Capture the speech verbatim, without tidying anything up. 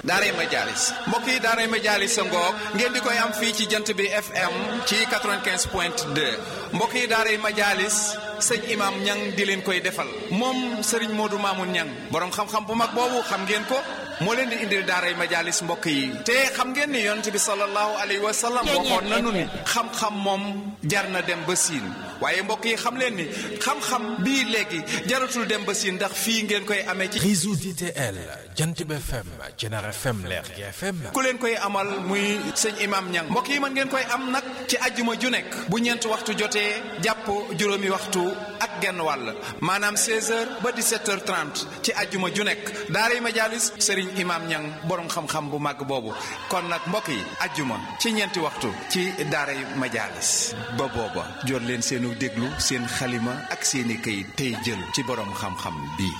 daaray Majalis mbokk yi daaray Majalis sa ngoog ngeen di koy am fii ci jant bi F M ci quatre-vingt-quinze point deux mbokk yi daaray Majalis sëñ imam ñang di leen koy defal moom sëriñ Modou Mamoun ñang borom xam-xam bu mag boobu xam ngeen ko moo leen di indil daaray Majalis mbokk yi te xam ngeen ni yonent bi sallallahu alayhi wa sallam waxoon nanu ni xam-xam moom jar na dem ba siin waaye mbokk yi xam leen ni xam-xam bii léegi jaratul dem ba siin ndax fii ngeen koy amee ci réseau D T L Jant bi F M Thiénaba F M Lergui F M ku leen koy amal muy sëñ imam ñang mbokk yi mën ngeen koy am nag ci ajjuma ju nekk bu ñeent waxtu jotee jàpp juróomi waxtu ak genn wàll maanaam seize heures ba dix-sept heures trente ci ajjuma ju nekk daaray Majalis sëriñ imam ñang borom xam-xam bu màgg boobu kon nag mbokk yi ajjuma ci ñeenti waxtu ci daaray Majalis ba booba jot leen seenu déglu seen xalima ak seeni këyit tey jël ci borom xam-xam bi